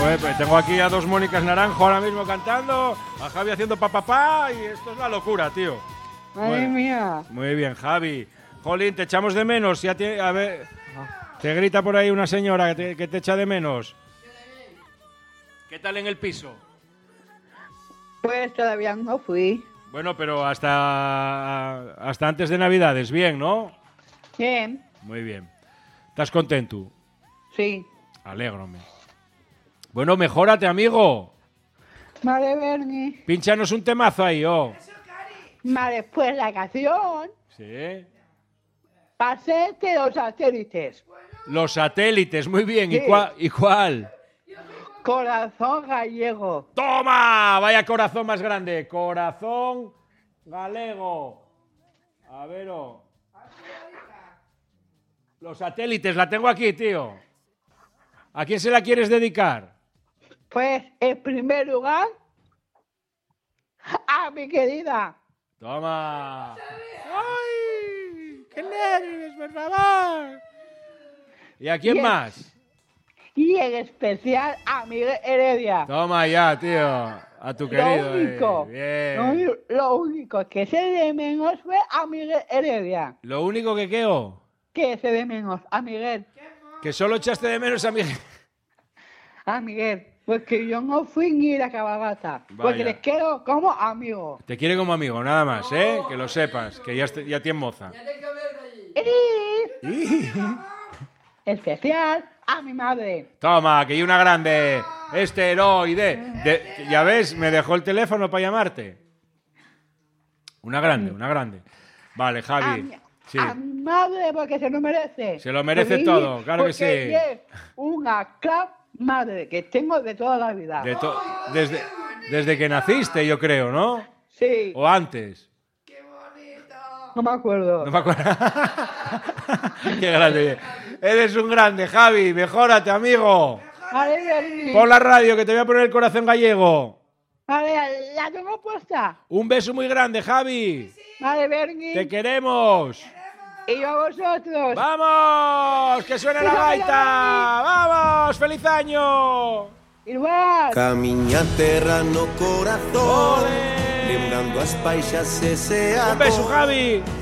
Pues tengo aquí a dos Mónicas Naranjo ahora mismo cantando, a Javi haciendo papá y esto es la locura, tío. Madre mía. Muy bien, Javi. Jolín, te echamos de menos. A ver, te grita por ahí una señora que te echa de menos. ¿Qué tal en el piso? Pues todavía no fui. Bueno, pero hasta antes de Navidades, bien, ¿no? Bien. Muy bien. ¿Estás contento? Sí. Alégrome. Bueno, mejórate, amigo. Vale, Bernie. Pínchanos un temazo ahí, oh. Vale, pues la canción. Sí. Pasete los satélites. Los satélites, muy bien. Sí. ¿Y cuál? Corazón gallego. ¡Toma! Vaya corazón más grande. Corazón galego. A ver, oh. Los satélites, la tengo aquí, tío. ¿A quién se la quieres dedicar? Pues, en primer lugar, a mi querida. Toma. ¡Ay! ¡Qué nervios, por favor! ¿Y a quién más? Y en especial a Miguel Heredia. Toma ya, tío. A tu querido. Bien. Lo único que se de menos fue a Miguel Heredia. Lo único que quedó. Que se de menos a Miguel. Que solo echaste de menos a Miguel. A Miguel. Porque yo no fui ni la cabalgata. Porque les quiero como amigo. Te quiere como amigo, nada más, ¿eh? Que lo sepas, que ya tienes moza. Y especial a mi madre. Toma, que hay una grande. Esteroide. Ya ves, me dejó el teléfono para llamarte. Una grande. Vale, Javi. Sí. A mi madre porque se lo merece. Se lo merece todo, claro que sí. Es una clap madre que tengo de toda la vida. Desde que naciste, yo creo, ¿no? Sí. ¿O antes? ¡Qué bonito! No me acuerdo. No me acuerdo. Qué grande. Eres un grande, Javi. Mejórate, amigo. Vale, pon la radio, que te voy a poner el corazón gallego. Vale, la tengo puesta. Un beso muy grande, Javi. Vale, Bernie. Te queremos. Y yo a vosotros. ¡Vamos! ¡Que suene la gaita! ¡Vamos! ¡Feliz año! Igual. Camiña terra no corazón. Lembrando as paixas ese Un beso, Javi.